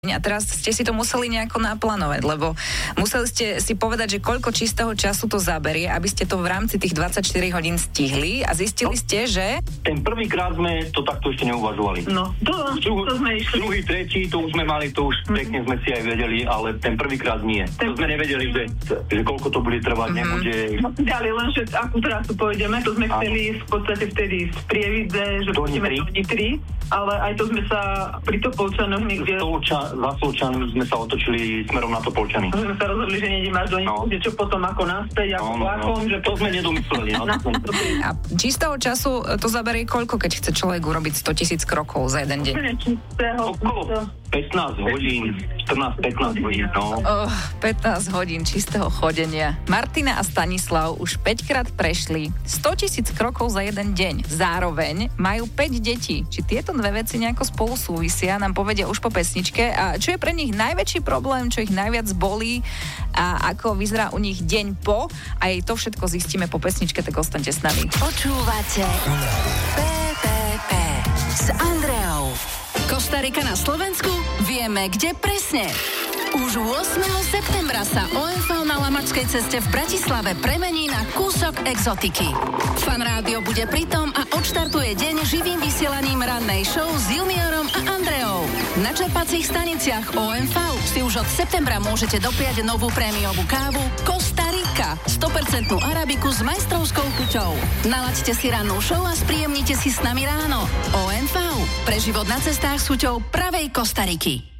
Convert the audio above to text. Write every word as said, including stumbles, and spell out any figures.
A teraz ste si to museli nejako naplánovať, lebo museli ste si povedať, že koľko čistého času to zaberie, aby ste to v rámci tých dvadsaťštyri hodín stihli a zistili ste, že... Ten prvýkrát sme to takto ešte neuvažovali. No, to, to sme išli. Druhý, tretí, to už sme mali, to už mm-hmm. pekne sme si aj vedeli, ale ten prvýkrát nie. Ten... To sme nevedeli, že, že koľko to bude trvať, mm-hmm. nebude... No, ďalej len, že akú trasu pôjdeme, to sme a... chceli v podstate vtedy z Prievidze, že pôjdeme do Nitry, ale aj to sme sa pri Topolčanoch niekde... Za Solčany sme sa otočili smerom na Topolčany. Že sme sa rozhodli, že nejdeme až do nich, no. Že čo potom ako naspäť, ako no, vlakom, no, no. že... To sme nedomysleli. No. A čistého času to zaberie koľko, keď chce človek urobiť stotisíc krokov za jeden deň? Okolo pätnásť hodín, štrnásť pätnásť hodín, no. Oh, pätnásť hodín čistého chodenia. Martina a Stanislav už päťkrát prešli stotisíc krokov za jeden deň. Zároveň majú päť detí. Či tieto dve veci nejako spolu súvisia, nám povedia už po pesničke. A čo je pre nich najväčší problém, čo ich najviac bolí a ako vyzerá u nich deň po. Aj to všetko zistíme po pesničke, tak ostaňte s nami. Počúvate pé pé pé s Andreou. Kostarika na Slovensku? Vieme, kde presne. Už ôsmeho septembra sa ó em vé na Lamačskej ceste v Bratislave premení na kúsok exotiky. Fan Rádio bude pritom a odštartuje deň živým vysielaním rannej show s Juniorom a Andreou. Na čerpacích staniciach ó em vé si už od septembra môžete dopriať novú prémiovú kávu Kostarika, sto percent arabiku s majstrovskou chuťou. Nalaďte si rannú show a spríjemnite si s nami ráno. ó em vé, pre život na cestách s chuťou pravej Kostariky.